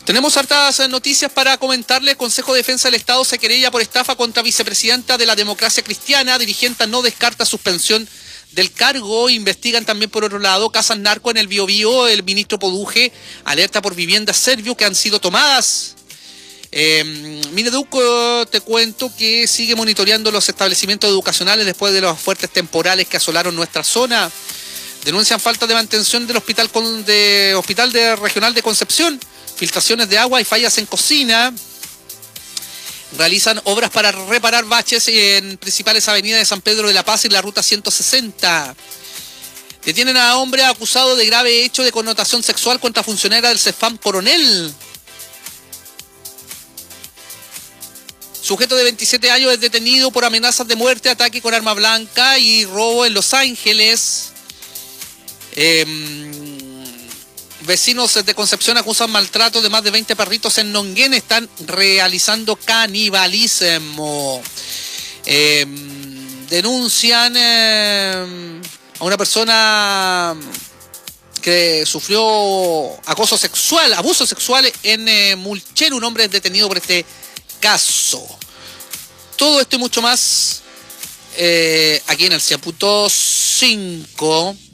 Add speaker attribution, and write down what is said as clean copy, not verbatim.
Speaker 1: Tenemos hartas noticias para comentarle. El Consejo de Defensa del Estado se querella por estafa contra vicepresidenta de la Democracia Cristiana. Dirigente no descarta suspensión del cargo. Investigan también, por otro lado, casas narco en el Biobío. El ministro Poduje alerta por viviendas serbios que han sido tomadas. Mineduc, te cuento que sigue monitoreando los establecimientos educacionales después de los fuertes temporales que asolaron nuestra zona. Denuncian falta de mantención del hospital regional de Concepción. Filtraciones de agua y fallas en cocina. Realizan obras para reparar baches en principales avenidas de San Pedro de la Paz y la ruta 160. Detienen a hombre acusado de grave hecho de connotación sexual contra funcionaria del CEFAM Coronel. Sujeto de 27 años es detenido por amenazas de muerte, ataque con arma blanca y robo en Los Ángeles. Vecinos de Concepción acusan maltrato de más de 20 perritos en Nonguén. Están realizando canibalismo. Denuncian a una persona que sufrió abuso sexual en Mulchen. Un hombre es detenido por este caso. Todo esto y mucho más aquí en el 100.5.